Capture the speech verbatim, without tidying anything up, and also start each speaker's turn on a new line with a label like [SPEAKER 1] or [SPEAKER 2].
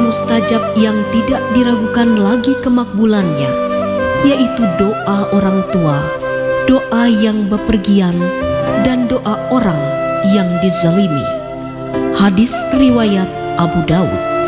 [SPEAKER 1] mustajab yang tidak diragukan lagi kemakbulannya, yaitu doa orang tua, doa yang bepergian, dan doa orang yang dizalimi. Hadis riwayat Abu Daud.